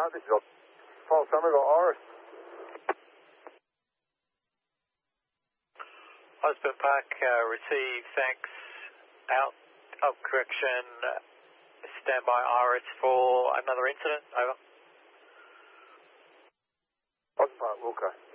Park. This is Paul Summer, got Iris. Osborne Park, receive, thanks, out of correction, stand by Iris for another incident, over. Osborne Park, Wilco.